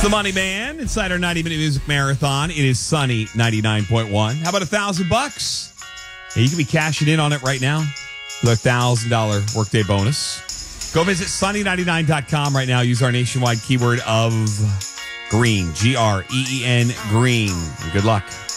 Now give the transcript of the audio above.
the Money Man inside our 90-minute music marathon. It is Sunny 99.1. How about $1,000? Hey, you can be cashing in on it right now with a $1,000 workday bonus. Go visit sunny99.com right now. Use our nationwide keyword of green, Green, green. And good luck.